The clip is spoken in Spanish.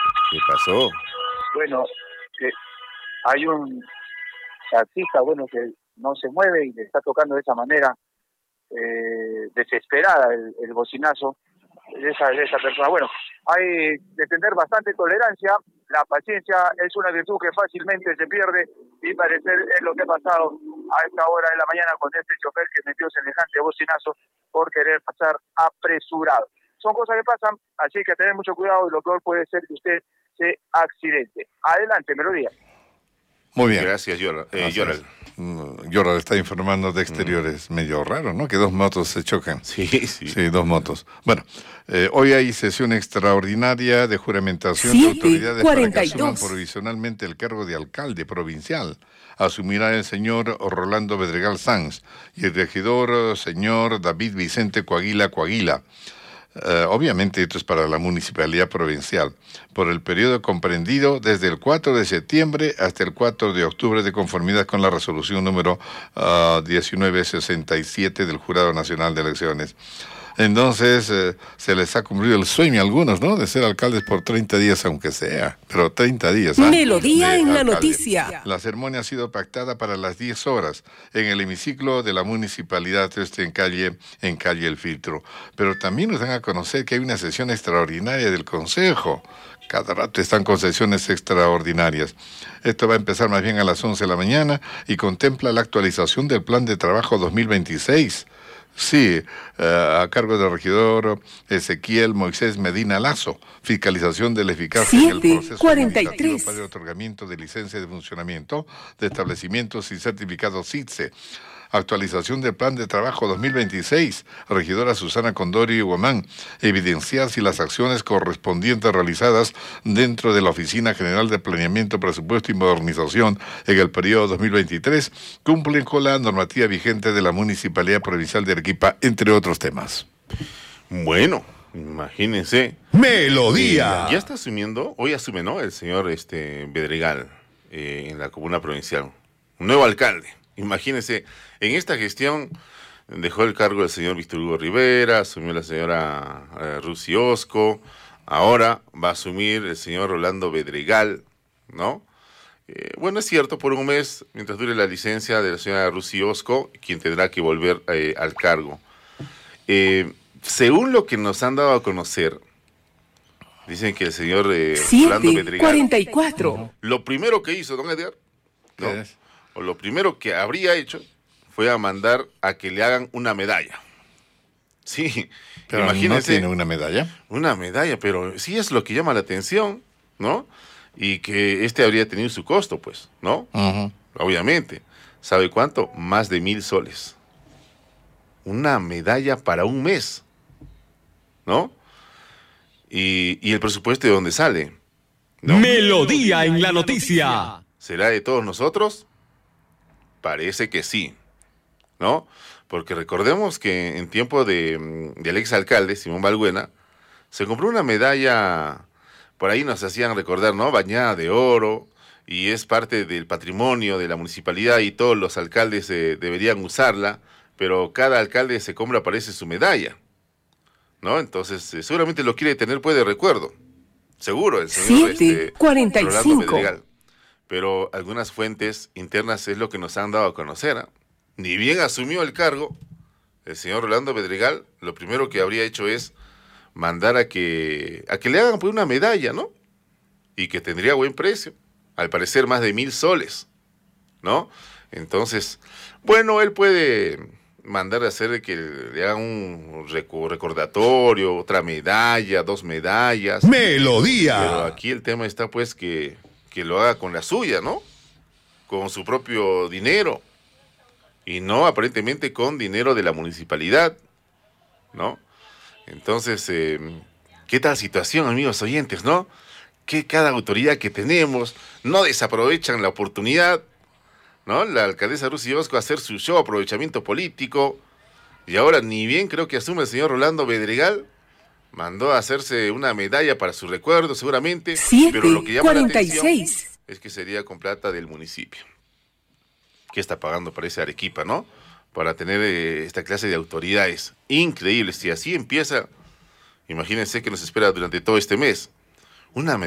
¿Qué pasó? Bueno, que hay un taxista, bueno, que no se mueve y le está tocando de esa manera desesperada el bocinazo de esa persona. Bueno, hay que tener bastante tolerancia, la paciencia es una virtud que fácilmente se pierde y parecer es lo que ha pasado a esta hora de la mañana con este chofer que metió semejante bocinazo por querer pasar apresurado. Son cosas que pasan, así que tener mucho cuidado y lo peor puede ser que usted se accidente. Adelante, Melodía. Muy bien. Gracias, Yoral. Yoral está informando de exteriores. Medio raro, ¿no? Que dos motos se choquen. Sí. Sí, dos motos. Bueno, hoy hay sesión extraordinaria de juramentación de autoridades para que asuman provisionalmente el cargo de alcalde provincial. Asumirá el señor Rolando Bedregal Sanz y el regidor señor David Vicente Coaguila. Obviamente esto es para la municipalidad provincial, por el periodo comprendido desde el 4 de septiembre hasta el 4 de octubre de conformidad con la resolución número 1967 del Jurado Nacional de Elecciones. Entonces se les ha cumplido el sueño a algunos, ¿no? De ser alcaldes por 30 días, aunque sea, pero 30 días. Melodía en la noticia. La ceremonia ha sido pactada para las 10 horas en el hemiciclo de la municipalidad en calle El Filtro. Pero también nos dan a conocer que hay una sesión extraordinaria del Consejo. Cada rato están con sesiones extraordinarias. Esto va a empezar más bien a las 11 de la mañana y contempla la actualización del Plan de Trabajo 2026. Sí, a cargo del regidor Ezequiel Moisés Medina Lazo, fiscalización de la eficacia en el proceso administrativo para el otorgamiento de licencia de funcionamiento de establecimientos y certificados CITSE. Actualización del Plan de Trabajo 2026, regidora Susana Condori Guamán, evidenciar si las acciones correspondientes realizadas dentro de la Oficina General de Planeamiento, Presupuesto y Modernización en el periodo 2023 cumplen con la normativa vigente de la Municipalidad Provincial de Arequipa, entre otros temas. Bueno, imagínense. Melodía. Ya está asumiendo, hoy asume, ¿no? El señor Bedregal en la comuna provincial. Un nuevo alcalde. Imagínense, en esta gestión dejó el cargo el señor Víctor Hugo Rivera, asumió la señora Rusi Osco, ahora va a asumir el señor Rolando Bedregal, ¿no? Bueno, es cierto, por un mes, mientras dure la licencia de la señora Rusi Osco, quien tendrá que volver al cargo. Según lo que nos han dado a conocer, dicen que el señor Rolando Bedregal, 44. Lo primero que hizo, don Edgar, ¿no? ¿Qué es? O lo primero que habría hecho fue a mandar a que le hagan una medalla. Sí, pero imagínense. ¿no tiene una medalla? Una medalla, pero sí es lo que llama la atención, ¿no? Y que habría tenido su costo, pues, ¿no? Uh-huh. Obviamente. ¿Sabe cuánto? Más de 1,000 soles. Una medalla para un mes, ¿no? Y el presupuesto de dónde sale, ¿no? Melodía en la noticia. ¿Será de todos nosotros? Parece que sí, ¿no? Porque recordemos que en tiempo del exalcalde, Simón Balbuena, se compró una medalla, por ahí nos hacían recordar, ¿no? Bañada de oro, y es parte del patrimonio de la municipalidad y todos los alcaldes deberían usarla, pero cada alcalde se compra, parece, su medalla, ¿no? Entonces, seguramente lo quiere tener, pues, de recuerdo. Seguro, el señor 45. Rolando Bedregal. Pero algunas fuentes internas es lo que nos han dado a conocer, ¿eh? Ni bien asumió el cargo, el señor Rolando Bedregal, lo primero que habría hecho es mandar a que le hagan pues una medalla, ¿no? Y que tendría buen precio, al parecer más de 1,000 soles, ¿no? Entonces, bueno, él puede mandar a hacer que le hagan un recordatorio, otra medalla, 2 medallas. Melodía. Pero aquí el tema está pues que lo haga con la suya, ¿no? Con su propio dinero. Y no aparentemente con dinero de la municipalidad, ¿no? Entonces, ¿qué tal situación, amigos oyentes, no? Que cada autoridad que tenemos no desaprovechan la oportunidad, ¿no? La alcaldesa Rusi Osco a hacer su show, aprovechamiento político, y ahora ni bien creo que asume el señor Rolando Bedregal, mandó a hacerse una medalla para su recuerdo, seguramente, pero lo que llama la atención es que sería con plata del municipio. ¿Qué está pagando para ese Arequipa, no? Para tener esta clase de autoridades increíbles. Si así empieza, imagínense que nos espera durante todo este mes. Una